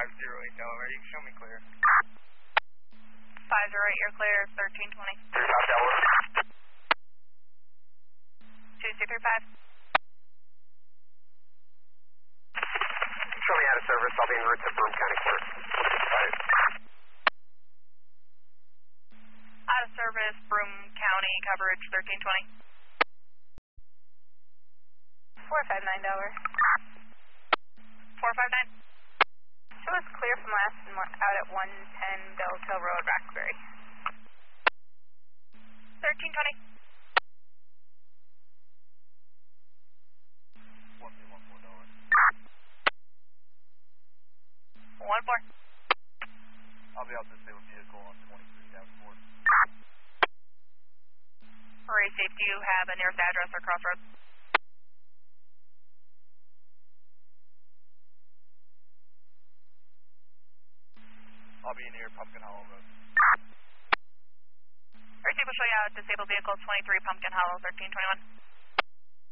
508 Delaware, you can show me clear. 508, you're clear, 1320. 3 South Delaware. 2235. Show me out of service, I'll be en route to Broome County Court. Out of service, Broome County, coverage 1320. 459 Delaware. 459. Show us clear from last and out at 110 Belltail Road, Roxbury. 1320. 1214 Delaware. 14. I'll be out this disabled vehicle on 23 Davenport. Hurry safe, do you have a nearest address or crossroads? I'll be near Pumpkin Hollow Road. Hurry safe will show you out disabled vehicle 23 Pumpkin Hollow 1321.